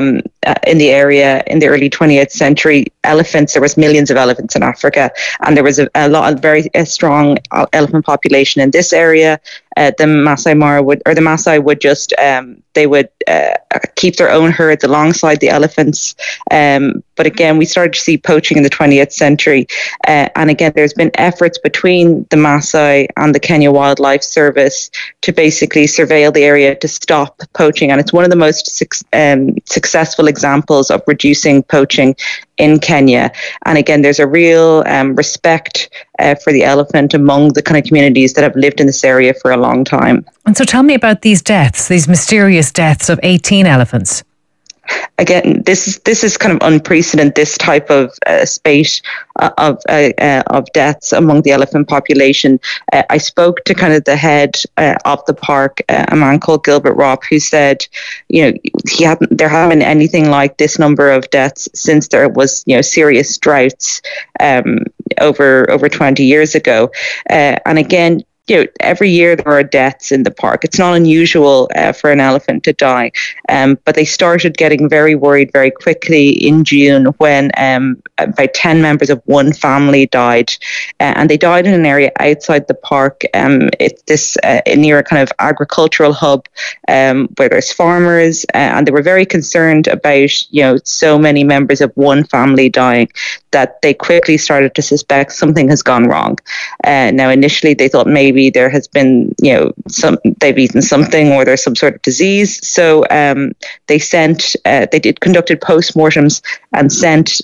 in the area in the early 20th century. Elephants, there was millions of elephants in Africa, and there was a very strong elephant population in this area. The Maasai would just they would keep their own herds alongside the elephants. But again, we started to see poaching in the 20th century. And again, there's been efforts between the Maasai and the Kenya Wildlife Service to basically surveil the area to stop poaching. And it's one of the most successful examples of reducing poaching in Kenya. And again, there's a real respect for the elephant among the kind of communities that have lived in this area for a long time. And so tell me about these deaths, these mysterious deaths of 18 elephants. Again, this is kind of unprecedented. This type of spate of deaths among the elephant population. I spoke to kind of the head of the park, a man called Gilbert Ropp, who said, there haven't been anything like this number of deaths since there was serious droughts over 20 years ago. And again, every year there are deaths in the park. It's not unusual for an elephant to die, but they started getting very worried very quickly in June when about 10 members of one family died, and they died in an area outside the park. It's this near a kind of agricultural hub where there's farmers, and they were very concerned about so many members of one family dying that they quickly started to suspect something has gone wrong. Now, initially they thought maybe there has been, they've eaten something or there's some sort of disease. So they conducted postmortems and sent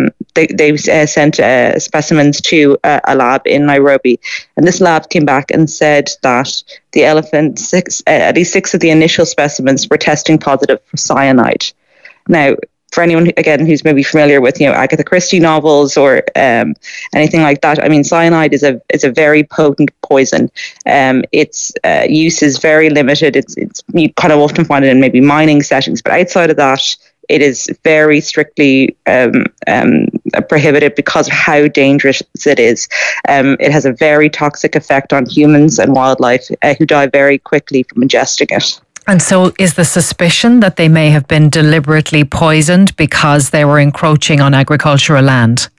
specimens to a lab in Nairobi. And this lab came back and said that the elephant, at least 6 of the initial specimens were testing positive for cyanide. Now, for anyone, again, who's maybe familiar with, Agatha Christie novels or anything like that, I mean, cyanide is a very potent poison. Its use is very limited. You kind of often find it in maybe mining settings, but outside of that, it is very strictly prohibited because of how dangerous it is. It has a very toxic effect on humans and wildlife who die very quickly from ingesting it. And so is the suspicion that they may have been deliberately poisoned because they were encroaching on agricultural land?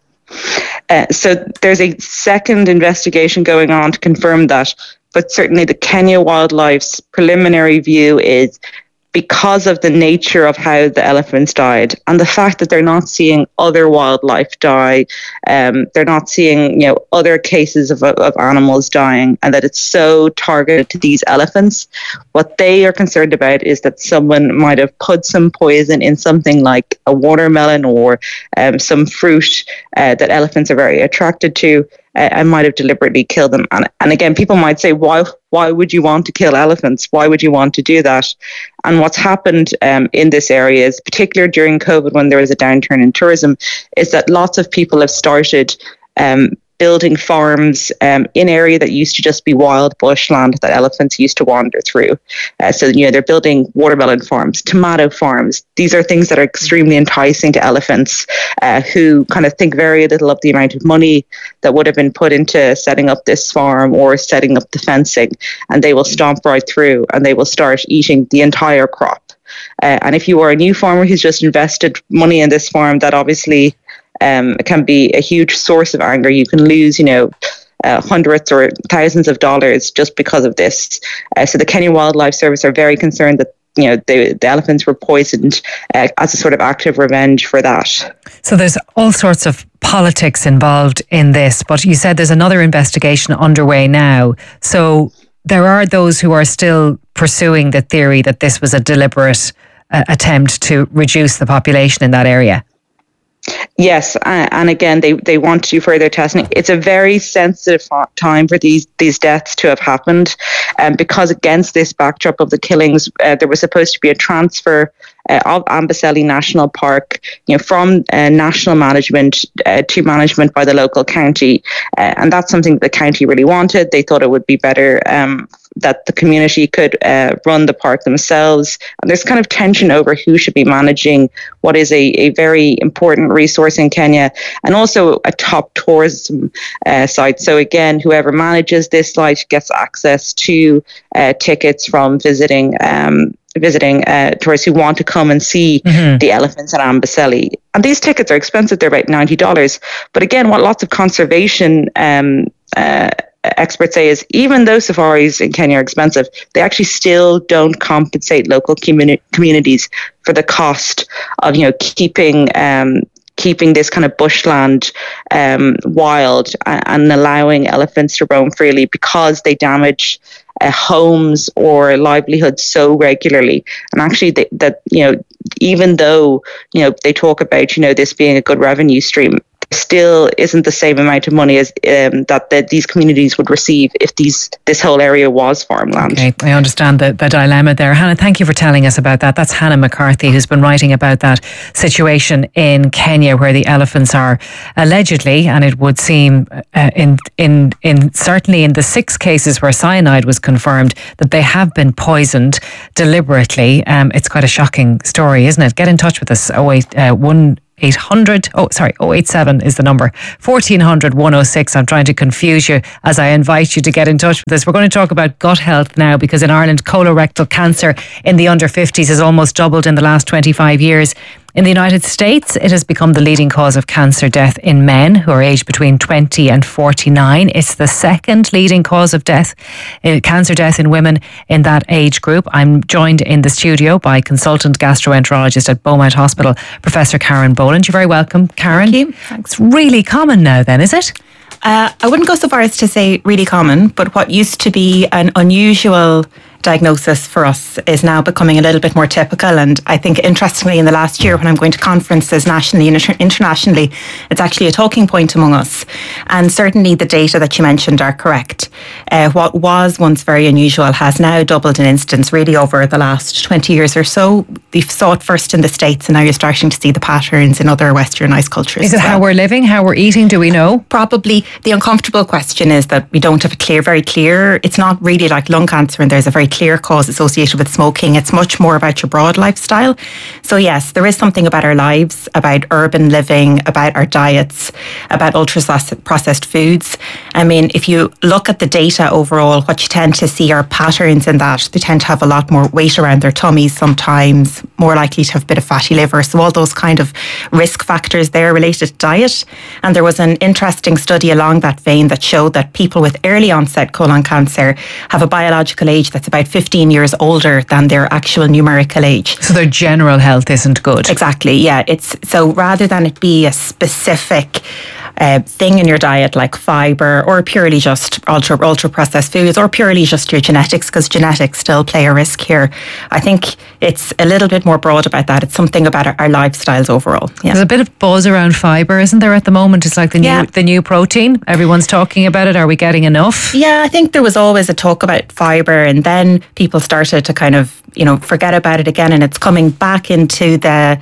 So there's a second investigation going on to confirm that. But certainly the Kenya Wildlife's preliminary view is because of the nature of how the elephants died and the fact that they're not seeing other wildlife die, they're not seeing other cases of animals dying, and that it's so targeted to these elephants. What they are concerned about is that someone might have put some poison in something like a watermelon or some fruit that elephants are very attracted to, and might have deliberately killed them. And again, people might say, why would you want to kill elephants? Why would you want to do that? And what's happened in this area is, particularly during COVID when there was a downturn in tourism, is that lots of people have started building farms in area that used to just be wild bushland that elephants used to wander through. So they're building watermelon farms, tomato farms. These are things that are extremely enticing to elephants who kind of think very little of the amount of money that would have been put into setting up this farm or setting up the fencing, and they will stomp right through and they will start eating the entire crop. And if you are a new farmer who's just invested money in this farm, that obviously can be a huge source of anger. You can lose, hundreds or thousands of dollars just because of this. So the Kenya Wildlife Service are very concerned that the elephants were poisoned as a sort of act of revenge for that. So there's all sorts of politics involved in this, but you said there's another investigation underway now. So there are those who are still pursuing the theory that this was a deliberate attempt to reduce the population in that area. Yes, and again, they want to do further testing. It's a very sensitive time for these deaths to have happened, because against this backdrop of the killings, there was supposed to be a transfer of Amboseli National Park, from national management to management by the local county, and that's something the county really wanted. They thought it would be better that the community could run the park themselves. And there's kind of tension over who should be managing what is a very important resource in Kenya, and also a top tourism site. So again, whoever manages this site gets access to tickets from visiting visiting tourists who want to come and see the elephants at Amboseli. And these tickets are expensive. They're about $90. But again, what lots of conservation experts say is even though safaris in Kenya are expensive, they actually still don't compensate local communities for the cost of, keeping this kind of bushland wild and allowing elephants to roam freely, because they damage homes or livelihoods so regularly. And actually even though they talk about this being a good revenue stream, still isn't the same amount of money as that these communities would receive if this whole area was farmland. Okay, I understand the dilemma there. Hannah, thank you for telling us about that. That's Hannah McCarthy, who's been writing about that situation in Kenya, where the elephants are allegedly, and it would seem in certainly in the 6 cases where cyanide was confirmed, that they have been poisoned deliberately. It's quite a shocking story, isn't it? Get in touch with us. 087 is the number, 1400 106. I'm trying to confuse you as I invite you to get in touch with us. We're going to talk about gut health now, because in Ireland, colorectal cancer in the under 50s has almost doubled in the last 25 years. In the United States, it has become the leading cause of cancer death in men who are aged between 20 and 49. It's the second leading cause of death, cancer death in women in that age group. I'm joined in the studio by consultant gastroenterologist at Beaumont Hospital, Professor Karen Boland. You're very welcome, Karen. Thank you. Thanks. It's really common now then, is it? I wouldn't go so far as to say really common, but what used to be an unusual diagnosis for us is now becoming a little bit more typical. And I think, interestingly, in the last year, when I'm going to conferences nationally and internationally, it's actually a talking point among us. And certainly the data that you mentioned are correct. What was once very unusual has now doubled in incidence really over the last 20 years or so. We saw it first in the States, and now you're starting to see the patterns in other westernized cultures. Is it how we're living, how we're eating? Do we know? Probably. The uncomfortable question is that we don't have a very clear, it's not really like lung cancer and there's a very clear cause associated with smoking. It's much more about your broad lifestyle. So yes, there is something about our lives, about urban living, about our diets, about ultra-processed foods. I mean, if you look at the data overall, what you tend to see are patterns in that. They tend to have a lot more weight around their tummies sometimes, more likely to have a bit of fatty liver. So all those kind of risk factors there related to diet. And there was an interesting study along that vein that showed that people with early onset colon cancer have a biological age that's about 15 years older than their actual numerical age. So their general health isn't good. Exactly, yeah. So rather than it be a specific thing in your diet like fibre or purely just ultra processed foods or purely just your genetics, because genetics still play a risk here. I think it's a little bit more broad about that. It's something about our lifestyles overall. Yeah. There's a bit of buzz around fibre, isn't there, at the moment? It's like the new protein. Everyone's talking about it. Are we getting enough? Yeah, I think there was always a talk about fibre, and then people started to kind of, forget about it again, and it's coming back into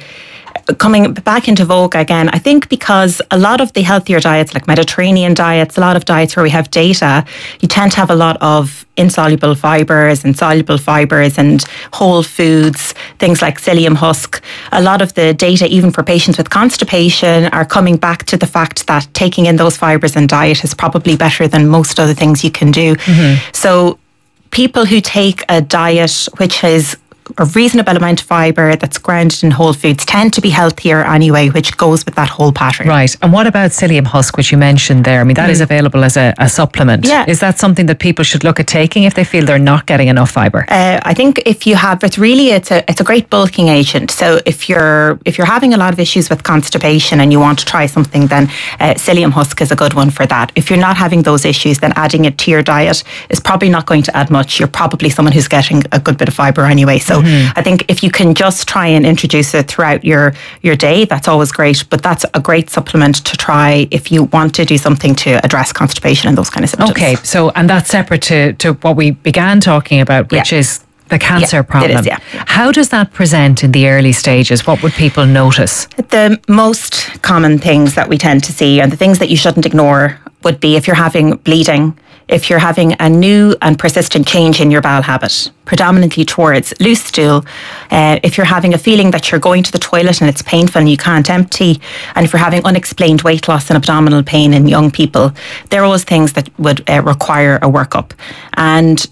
vogue again. I think because a lot of the healthier diets, like Mediterranean diets, a lot of diets where we have data, you tend to have a lot of insoluble fibres and soluble fibres and whole foods, things like psyllium husk. A lot of the data, even for patients with constipation, are coming back to the fact that taking in those fibres in diet is probably better than most other things you can do. Mm-hmm. So people who take a diet which is a reasonable amount of fibre that's grounded in whole foods tend to be healthier anyway, which goes with that whole pattern. Right. And what about psyllium husk, which you mentioned there? I mean, that is available as a supplement. Yeah. Is that something that people should look at taking if they feel they're not getting enough fibre? I think if you have, it's a great bulking agent. So if you're having a lot of issues with constipation and you want to try something, then psyllium husk is a good one for that. If you're not having those issues, then adding it to your diet is probably not going to add much. You're probably someone who's getting a good bit of fibre anyway. So I think if you can just try and introduce it throughout your day, that's always great. But that's a great supplement to try if you want to do something to address constipation and those kind of symptoms. Okay, so and that's separate to what we began talking about, which is the cancer problem. It is, How does that present in the early stages? What would people notice? The most common things that we tend to see, and the things that you shouldn't ignore, would be if you're having bleeding, if you're having a new and persistent change in your bowel habit, predominantly towards loose stool, if you're having a feeling that you're going to the toilet and it's painful and you can't empty, and if you're having unexplained weight loss and abdominal pain in young people, they're always things that would require a workup. And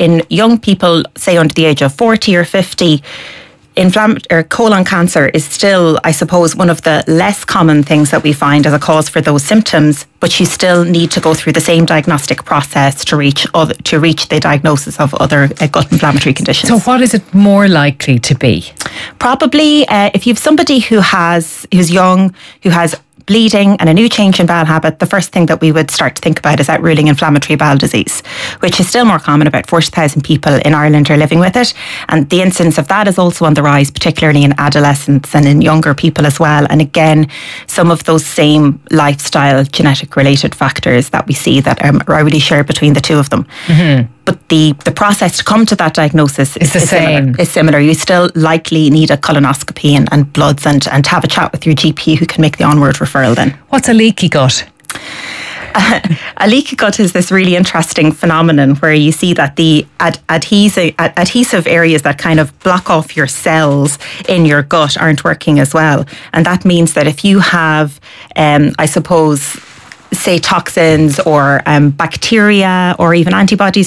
in young people, say under the age of 40 or 50, colon cancer is still, I suppose, one of the less common things that we find as a cause for those symptoms, but you still need to go through the same diagnostic process to reach the diagnosis of other gut inflammatory conditions. So what is it more likely to be? Probably if you have somebody who's young, who has bleeding and a new change in bowel habit, the first thing that we would start to think about is that ruling inflammatory bowel disease, which is still more common. About 40,000 people in Ireland are living with it. And the incidence of that is also on the rise, particularly in adolescents and in younger people as well. And again, some of those same lifestyle genetic related factors that we see that are really shared between the two of them. Mm-hmm. But the process to come to that diagnosis is similar. You still likely need a colonoscopy and bloods and to have a chat with your GP who can make the onward referral then. What's a leaky gut? A leaky gut is this really interesting phenomenon where you see that the adhesive areas that kind of block off your cells in your gut aren't working as well. And that means that if you have, I suppose, say toxins or bacteria or even antibodies